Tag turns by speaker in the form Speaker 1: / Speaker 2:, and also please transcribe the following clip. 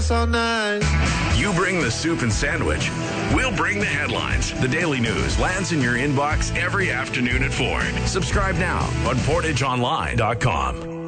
Speaker 1: us all night.
Speaker 2: You bring the soup and sandwich. We'll bring the headlines. The Daily News lands in your inbox every afternoon at 4. Subscribe now on PortageOnline.com.